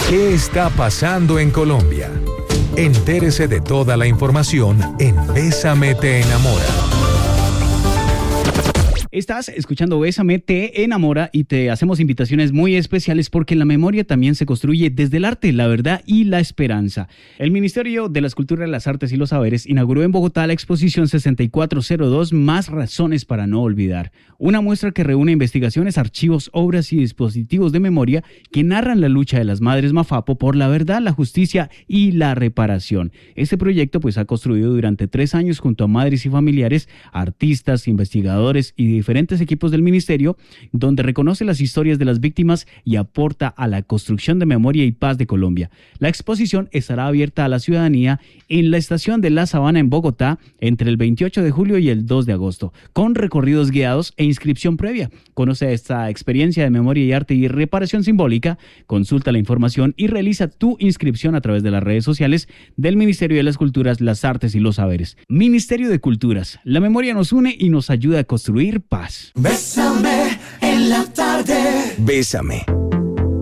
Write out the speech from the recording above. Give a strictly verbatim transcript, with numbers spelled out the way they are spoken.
¿Qué está pasando en Colombia? Entérese de toda la información en Bésame te enamora. Estás escuchando Bésame te enamora y te hacemos invitaciones muy especiales porque la memoria también se construye desde el arte, la verdad y la esperanza. El Ministerio de las Culturas, las Artes y los Saberes inauguró en Bogotá la exposición sesenta y cuatro cero dos Más razones para no olvidar. Una muestra que reúne investigaciones, archivos, obras y dispositivos de memoria que narran la lucha de las madres Mafapo por la verdad, la justicia y la reparación. Este proyecto pues ha construido durante tres años junto a madres y familiares, artistas, investigadores y diferentes equipos del ministerio, donde reconoce las historias de las víctimas y aporta a la construcción de memoria y paz de Colombia. La exposición estará abierta a la ciudadanía en la estación de La Sabana en Bogotá entre el veintiocho de julio y el dos de agosto, con recorridos guiados e inscripción previa. Conoce esta experiencia de memoria y arte y reparación simbólica, consulta la información y realiza tu inscripción a través de las redes sociales del Ministerio de las Culturas, las Artes y los Saberes. Ministerio de Culturas, la memoria nos une y nos ayuda a construir paz. Bésame en la tarde. Bésame